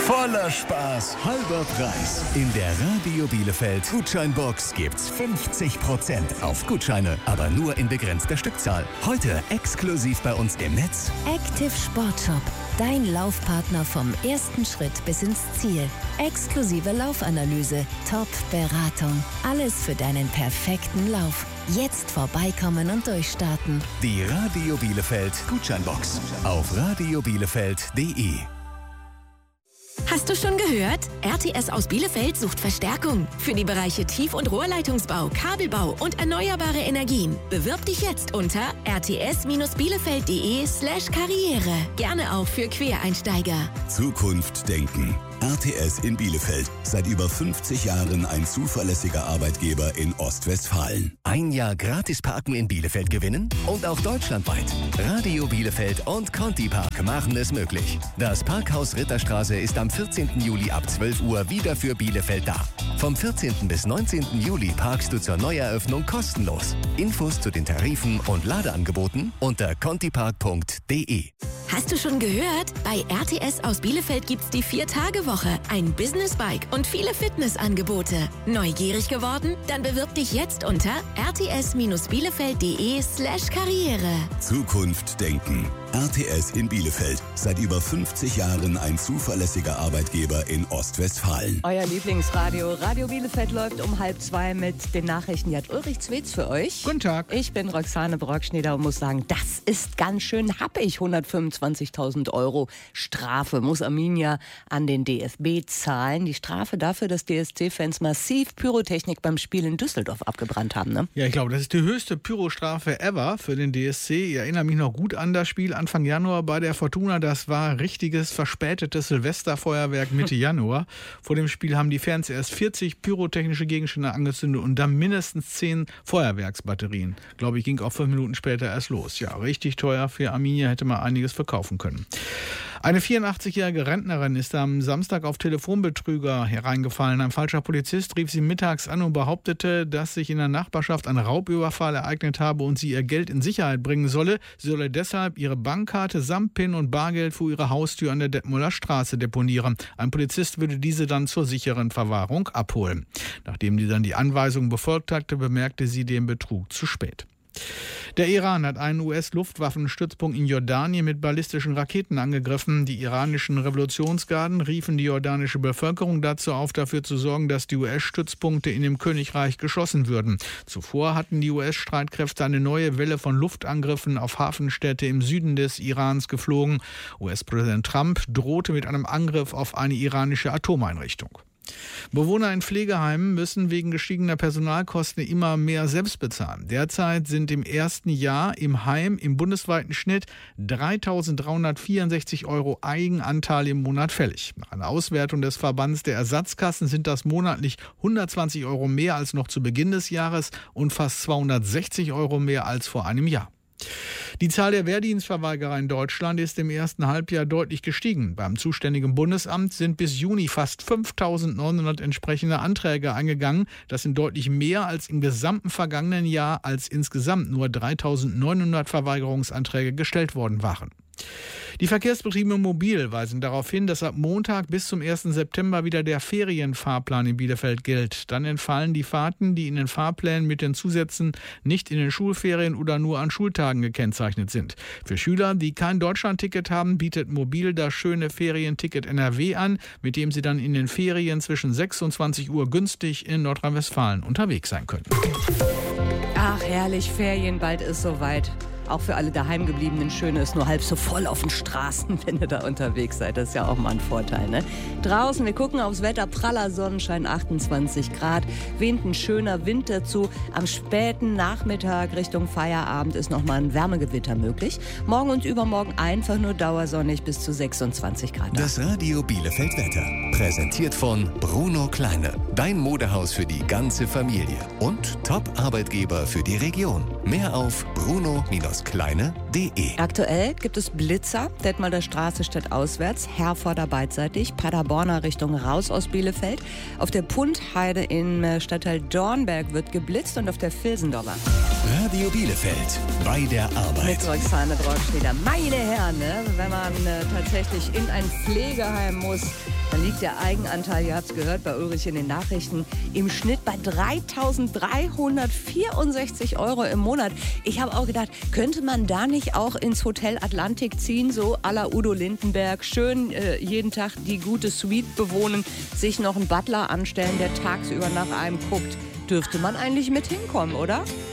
Voller Spaß, halber Preis. In der Radio Bielefeld Gutscheinbox gibt's 50% auf Gutscheine, aber nur in begrenzter Stückzahl. Heute exklusiv bei uns im Netz. Active Sport Shop. Dein Laufpartner vom ersten Schritt bis ins Ziel. Exklusive Laufanalyse, Top-Beratung. Alles für deinen perfekten Lauf. Jetzt vorbeikommen und durchstarten. Die Radio Bielefeld Gutscheinbox auf radiobielefeld.de. Hast du schon gehört? RTS aus Bielefeld sucht Verstärkung für die Bereiche Tief- und Rohrleitungsbau, Kabelbau und erneuerbare Energien. Bewirb dich jetzt unter rts-bielefeld.de/karriere. Gerne auch für Quereinsteiger. Zukunft denken. RTS in Bielefeld. Seit über 50 Jahren ein zuverlässiger Arbeitgeber in Ostwestfalen. Ein Jahr gratis parken in Bielefeld gewinnen und auch deutschlandweit. Radio Bielefeld und Conti Park machen es möglich. Das Parkhaus Ritterstraße ist am 14. Juli ab 12 Uhr wieder für Bielefeld da. Vom 14. bis 19. Juli parkst du zur Neueröffnung kostenlos. Infos zu den Tarifen und Ladeangeboten unter contipark.de. Hast du schon gehört? Bei RTS aus Bielefeld gibt's die 4-Tage-Woche, ein Business-Bike und viele Fitnessangebote. Neugierig geworden? Dann bewirb dich jetzt unter rts-bielefeld.de/karriere. Zukunft denken. RTS in Bielefeld. Seit über 50 Jahren ein zuverlässiger Arbeitgeber in Ostwestfalen. Euer Lieblingsradio. Radio Bielefeld läuft um 1:30 mit den Nachrichten. Hier hat Ulrich Zwetz für euch. Guten Tag. Ich bin Roxane Brockschneider und muss sagen, das ist ganz schön happig. 125.000 € Strafe muss Arminia an den DFB zahlen. Die Strafe dafür, dass DSC-Fans massiv Pyrotechnik beim Spiel in Düsseldorf abgebrannt haben, ne? Ja, ich glaube, das ist die höchste Pyrostrafe ever für den DSC. Ich erinnere mich noch gut an das Spiel Anfang Januar bei der Fortuna. Das war richtiges, verspätetes Silvesterfeuerwerk Mitte Januar. Vor dem Spiel haben die Fans erst 40 pyrotechnische Gegenstände angezündet und dann mindestens 10 Feuerwerksbatterien. Glaube ich, ging auch 5 Minuten später erst los. Ja, richtig teuer für Arminia, hätte man einiges verkaufen können. Eine 84-jährige Rentnerin ist am Samstag auf Telefonbetrüger hereingefallen. Ein falscher Polizist rief sie mittags an und behauptete, dass sich in der Nachbarschaft ein Raubüberfall ereignet habe und sie ihr Geld in Sicherheit bringen solle. Sie solle deshalb ihre Bankkarte samt PIN und Bargeld vor ihrer Haustür an der Detmolder Straße deponieren. Ein Polizist würde diese dann zur sicheren Verwahrung abholen. Nachdem die dann die Anweisung befolgt hatte, bemerkte sie den Betrug zu spät. Der Iran hat einen US-Luftwaffenstützpunkt in Jordanien mit ballistischen Raketen angegriffen. Die iranischen Revolutionsgarden riefen die jordanische Bevölkerung dazu auf, dafür zu sorgen, dass die US-Stützpunkte in dem Königreich geschossen würden. Zuvor hatten die US-Streitkräfte eine neue Welle von Luftangriffen auf Hafenstädte im Süden des Irans geflogen. US-Präsident Trump drohte mit einem Angriff auf eine iranische Atomeinrichtung. Bewohner in Pflegeheimen müssen wegen gestiegener Personalkosten immer mehr selbst bezahlen. Derzeit sind im ersten Jahr im Heim im bundesweiten Schnitt 3.364 € Eigenanteil im Monat fällig. Nach einer Auswertung des Verbands der Ersatzkassen sind das monatlich 120 € mehr als noch zu Beginn des Jahres und fast 260 € mehr als vor einem Jahr. Die Zahl der Wehrdienstverweigerer in Deutschland ist im ersten Halbjahr deutlich gestiegen. Beim zuständigen Bundesamt sind bis Juni fast 5.900 entsprechende Anträge eingegangen. Das sind deutlich mehr als im gesamten vergangenen Jahr, als insgesamt nur 3.900 Verweigerungsanträge gestellt worden waren. Die Verkehrsbetriebe Mobil weisen darauf hin, dass ab Montag bis zum 1. September wieder der Ferienfahrplan in Bielefeld gilt. Dann entfallen die Fahrten, die in den Fahrplänen mit den Zusätzen nicht in den Schulferien oder nur an Schultagen gekennzeichnet sind. Für Schüler, die kein Deutschlandticket haben, bietet Mobil das schöne Ferienticket NRW an, mit dem sie dann in den Ferien zwischen 6 und 20 Uhr günstig in Nordrhein-Westfalen unterwegs sein können. Ach, herrlich, Ferien, bald ist soweit. Auch für alle Daheimgebliebenen schön ist, nur halb so voll auf den Straßen, wenn ihr da unterwegs seid. Das ist ja auch mal ein Vorteil, ne? Draußen, wir gucken aufs Wetter, praller Sonnenschein, 28 Grad, weht ein schöner Wind dazu. Am späten Nachmittag Richtung Feierabend ist nochmal ein Wärmegewitter möglich. Morgen und übermorgen einfach nur dauersonnig bis zu 26 Grad. Das Radio Bielefeld Wetter. Präsentiert von Bruno Kleine. Dein Modehaus für die ganze Familie. Und Top-Arbeitgeber für die Region. Mehr auf bruno-kleine.de. Aktuell gibt es Blitzer, Detmolder Straße stadtauswärts, Herforder beidseitig, Paderborner Richtung raus aus Bielefeld. Auf der Puntheide im Stadtteil Dornberg wird geblitzt und auf der Vilsendorfer. Radio Bielefeld, bei der Arbeit. Mit Roxane Brockschneider. Meine Herren, ne? Wenn man tatsächlich in ein Pflegeheim muss, Da liegt der Eigenanteil, ihr habt es gehört, bei Ulrich in den Nachrichten, im Schnitt bei 3.364 € im Monat. Ich habe auch gedacht, könnte man da nicht auch ins Hotel Atlantik ziehen, so à la Udo Lindenberg, schön jeden Tag die gute Suite bewohnen, sich noch einen Butler anstellen, der tagsüber nach einem guckt. Dürfte man eigentlich mit hinkommen, oder?